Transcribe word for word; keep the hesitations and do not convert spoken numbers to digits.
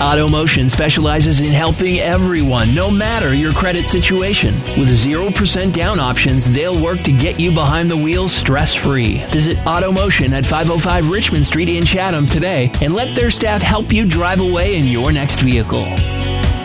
AutoMotion specializes in helping everyone, no matter your credit situation. With zero percent down options, they'll work to get you behind the wheel stress-free. Visit AutoMotion at five oh five Richmond Street in Chatham today and let their staff help you drive away in your next vehicle.